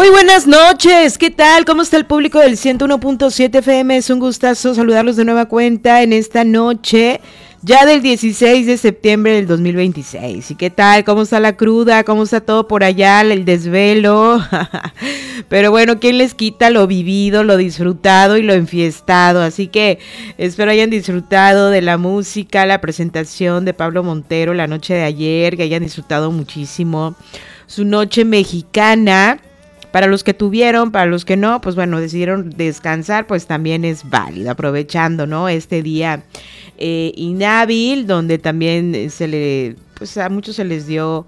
Muy buenas noches, ¿qué tal? ¿Cómo está el público del 101.7 FM? Es un gustazo saludarlos de nueva cuenta en esta noche, ya del 16 de septiembre del 2026. ¿Y qué tal? ¿Cómo está la cruda? ¿Cómo está todo por allá? El desvelo. Pero bueno, ¿quién les quita lo vivido, lo disfrutado y lo enfiestado? Así que espero hayan disfrutado de la música, la presentación de Pablo Montero la noche de ayer, que hayan disfrutado muchísimo su noche mexicana. Para los que tuvieron, para los que no, pues bueno, decidieron descansar, pues también es válido, aprovechando, ¿no? Este día inhábil, donde también pues a muchos se les dio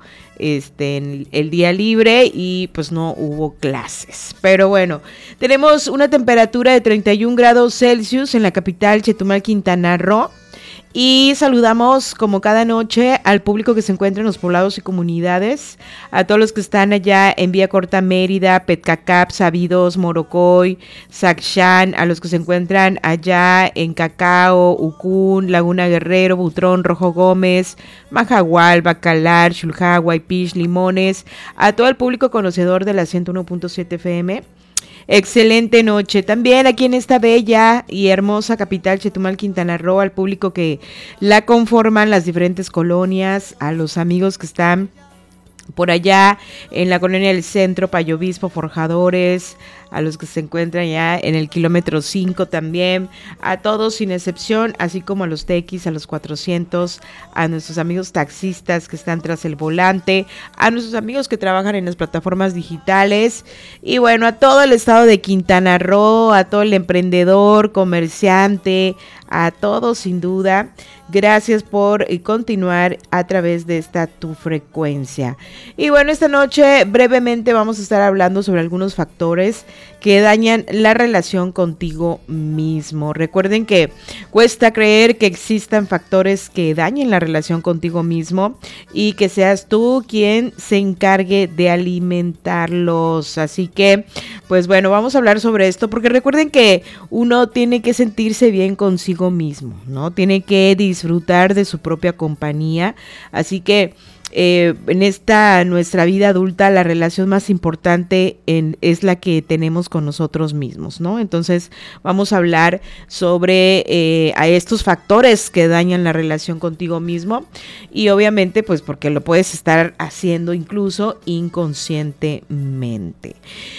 el día libre y pues no hubo clases. Pero bueno, tenemos una temperatura de 31 grados Celsius en la capital Chetumal, Quintana Roo. Y saludamos como cada noche al público que se encuentra en los poblados y comunidades, a todos los que están allá en Vía Corta Mérida, Petcacap, Sabidos, Morocoy, Sacshan, a los que se encuentran allá en Cacao, Ucún, Laguna Guerrero, Butrón, Rojo Gómez, Majagual, Bacalar, Xulhagua, Ipix, Limones, a todo el público conocedor de la 101.7 FM. Excelente noche también aquí en esta bella y hermosa capital Chetumal, Quintana Roo, al público que la conforman, las diferentes colonias, a los amigos que están por allá en la colonia del centro, Payo Obispo, Forjadores, a los que se encuentran ya en el kilómetro 5 también, a todos sin excepción, así como a los TX, a los 400, a nuestros amigos taxistas que están tras el volante, a nuestros amigos que trabajan en las plataformas digitales y bueno, a todo el estado de Quintana Roo, a todo el emprendedor, comerciante, a todos sin duda. Gracias por continuar a través de esta tu frecuencia. Y bueno, esta noche brevemente vamos a estar hablando sobre algunos factores que dañan la relación contigo mismo. Recuerden que cuesta creer que existan factores que dañen la relación contigo mismo y que seas tú quien se encargue de alimentarlos. Así que, pues bueno, vamos a hablar sobre esto porque recuerden que uno tiene que sentirse bien consigo mismo, ¿no? Tiene que disfrutar de su propia compañía. Así que en esta nuestra vida adulta la relación más importante es la que tenemos con nosotros mismos, ¿no? Entonces vamos a hablar sobre a estos factores que dañan la relación contigo mismo y obviamente pues porque lo puedes estar haciendo incluso inconscientemente.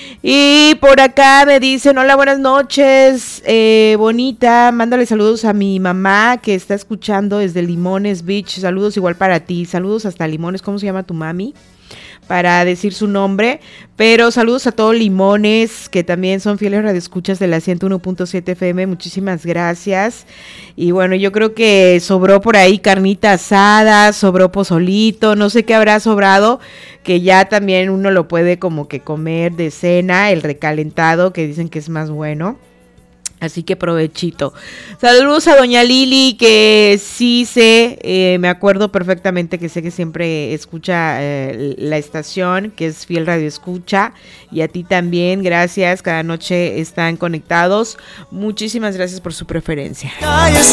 Y por acá me dicen, hola, buenas noches, bonita, mándale saludos a mi mamá que está escuchando desde Limones Beach, saludos igual para ti, saludos hasta Limones. ¿Cómo se llama tu mami? Para decir su nombre, pero saludos a todos Limones, que también son fieles radioescuchas de la 101.7 FM, muchísimas gracias. Y bueno, yo creo que sobró por ahí carnita asada, sobró pozolito, no sé qué habrá sobrado, que ya también uno lo puede como que comer de cena, el recalentado, que dicen que es más bueno. Así que provechito. Saludos a doña Lili, que sí sé, me acuerdo perfectamente que sé que siempre escucha la estación, que es fiel radio escucha, y a ti también, gracias, cada noche están conectados. Muchísimas gracias por su preferencia. Calles